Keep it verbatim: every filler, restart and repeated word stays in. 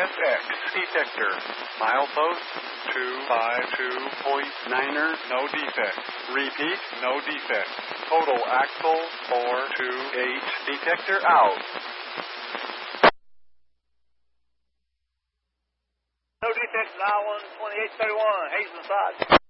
S X detector. Milepost two five two point niner, no defect. Repeat, no defect. Total axle four two eight, detector out. No defect, nine one twenty-eight thirty-one, Hazen side.